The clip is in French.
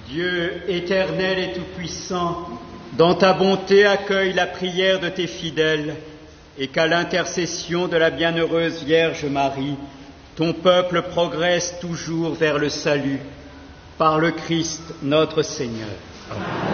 Dieu éternel et tout-puissant, dans ta bonté accueille la prière de tes fidèles et qu'à l'intercession de la bienheureuse Vierge Marie, ton peuple progresse toujours vers le salut. Par le Christ notre Seigneur. Amen.